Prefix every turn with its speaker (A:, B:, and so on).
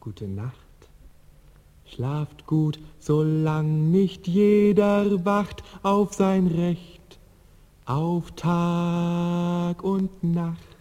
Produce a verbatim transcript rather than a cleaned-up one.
A: Gute Nacht. Schlaft gut, solang nicht jeder wacht auf sein Recht, auf Tag und Nacht.